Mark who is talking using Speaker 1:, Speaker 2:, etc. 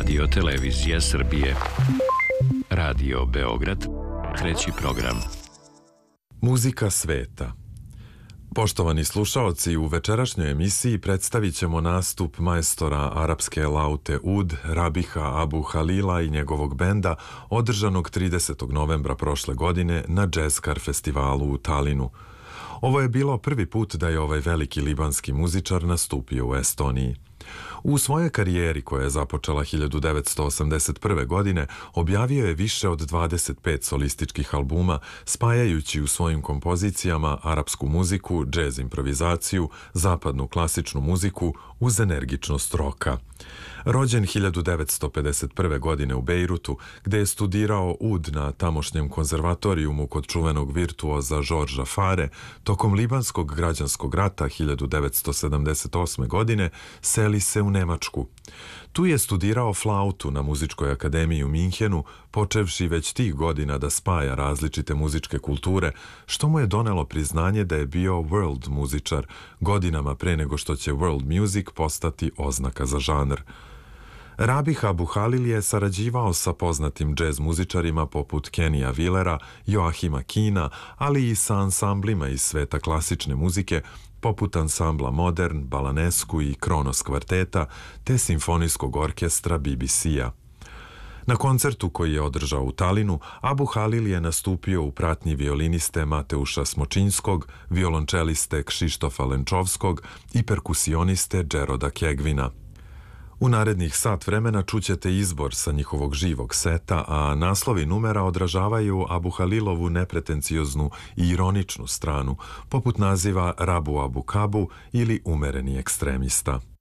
Speaker 1: Radio Televizija Srbije. Radio Beograd, treći program.
Speaker 2: Muzika sveta. Poštovani slušaoci, u večerašnjoj emisiji predstavit ćemo nastup majstora arapske laute ud Rabiha Abu Halila i njegovog benda održanog 30. novembra prošle godine na Jazzkar festivalu u Talinu. Ovo je bilo prvi put da je ovaj veliki libanski muzičar nastupio u Estoniji. U svojoj karijeri, koja je započela 1981. godine, objavio je više od 25 solističkih albuma, spajajući u svojim kompozicijama arapsku muziku, džez improvizaciju, zapadnu klasičnu muziku uz energičnost roka. Rođen 1951. godine u Bejrutu, gde je studirao ud na tamošnjem konzervatorijumu kod čuvenog virtuoza Žorža Fare, tokom Libanskog građanskog rata 1978. godine seli se u Nemačku. Tu je studirao flautu na Muzičkoj akademiji u Minhenu, počevši već tih godina da spaja različite muzičke kulture, što mu je donelo priznanje da je bio world muzičar, godinama pre nego što će world music postati oznaka za žanr. Rabih Abu Halil je sarađivao sa poznatim džez muzičarima poput Kenija Willera, Joachima Kina, ali i sa ansamblima iz sveta klasične muzike, poput ansambla Modern, Balanesku i Kronos kvarteta, te simfonijskog orkestra BBC-a. Na koncertu koji je održao u Talinu, Abu Halil je nastupio u pratnji violiniste Mateuša Smočinskog, violončeliste Kšištofa Lenčovskog i perkusioniste Džeroda Kegvina. U narednih sat vremena čućete izbor sa njihovog živog seta, a naslovi numera odražavaju Abu Halilovu nepretencioznu i ironičnu stranu, poput naziva Rabu Abu Kabu ili Umereni ekstremista.